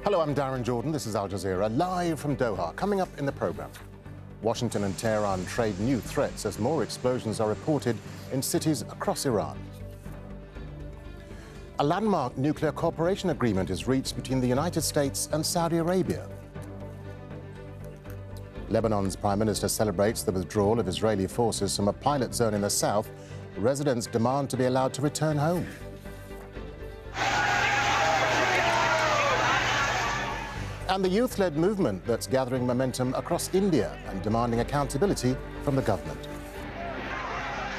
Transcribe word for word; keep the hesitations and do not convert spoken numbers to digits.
Hello, I'm Darren Jordan. This is Al Jazeera, live from Doha. Coming up in the programme, Washington and Tehran trade new threats as more explosions are reported in cities across Iran. A landmark nuclear cooperation agreement is reached between the United States and Saudi Arabia. Lebanon's Prime Minister celebrates the withdrawal of Israeli forces from a pilot zone in the south. Residents demand to be allowed to return home. And the youth-led movement that's gathering momentum across India and demanding accountability from the government.